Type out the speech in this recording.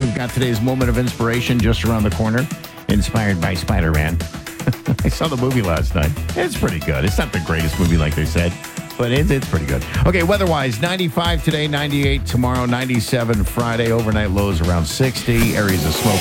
We've got today's moment of inspiration just around the corner, inspired by Spider-Man. I saw the movie last night. It's pretty good. It's not the greatest movie like they said, but it's pretty good. Okay, weather-wise, 95 today, 98 tomorrow, 97 Friday. Overnight lows around 60. Areas of smoke